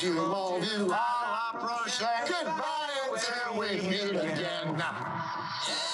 you, all of you. I'll approach that goodbye until we meet again.